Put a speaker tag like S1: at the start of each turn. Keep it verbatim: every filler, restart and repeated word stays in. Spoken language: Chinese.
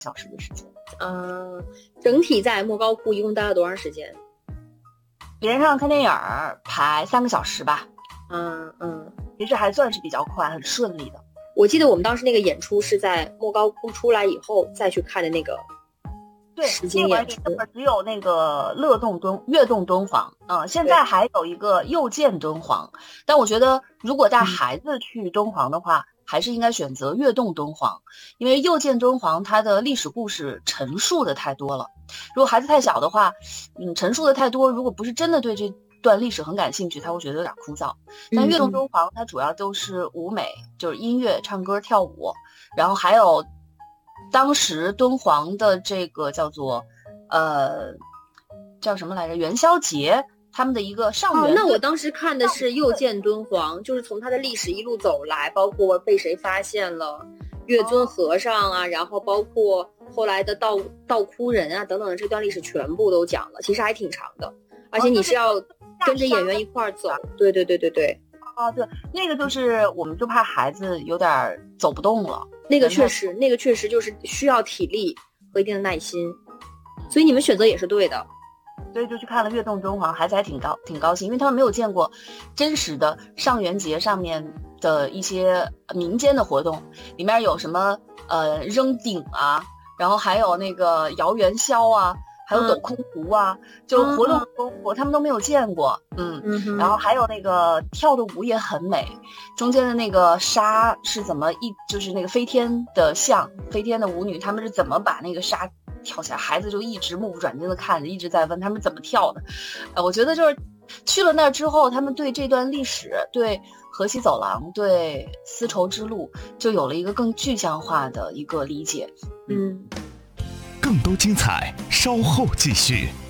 S1: 小时的时间。
S2: 嗯，整体在莫高窟一共待了多长时间？
S1: 连上看电影排三个小时吧。
S2: 嗯嗯，
S1: 其实还算是比较快，很顺利的。
S2: 我记得我们当时那个演出是在莫高窟出来以后再去看的那个。
S1: 对，那会儿那会儿只有那个乐动敦悦动敦煌，嗯、呃，现在还有一个又见敦煌，但我觉得如果带孩子去敦煌的话，嗯、还是应该选择悦动敦煌，因为又见敦煌它的历史故事陈述的太多了。如果孩子太小的话，嗯，陈述的太多，如果不是真的对这段历史很感兴趣，他会觉得有点枯燥。但悦动敦煌它主要都是舞美，就是音乐、唱歌、跳舞，然后还有。当时敦煌的这个叫做，呃，叫什么来着？元宵节，他们的一个上元。
S2: 哦，那我当时看的是又见敦煌，就是从它的历史一路走来，包括被谁发现了，月尊和尚啊，然后包括后来的盗盗窟人啊等等的这段历史全部都讲了，其实还挺长的，而且你是要跟着演员一块儿走。对对对对对。
S1: 哦，对，那个就是我们就怕孩子有点走不动了。
S2: 那个确实，那个确实就是需要体力和一定的耐心，所以你们选择也是对的。
S1: 所以就去看了悦动敦煌，孩子还挺高挺高兴，因为他们没有见过真实的上元节上面的一些民间的活动，里面有什么呃扔鼎啊，然后还有那个摇元宵啊。还有抖空竹啊，嗯、就活动丰富，他们都没有见过，嗯，
S2: 嗯
S1: 然后还有那个跳的舞也很美，中间的那个纱是怎么一就是那个飞天的像飞天的舞女，他们是怎么把那个纱跳起来，孩子就一直目不转睛的看着，一直在问他们怎么跳的，呃，我觉得就是去了那儿之后，他们对这段历史，对河西走廊，对丝绸之路，就有了一个更具象化的一个理解，
S2: 嗯。
S3: 更多精彩，稍后继续。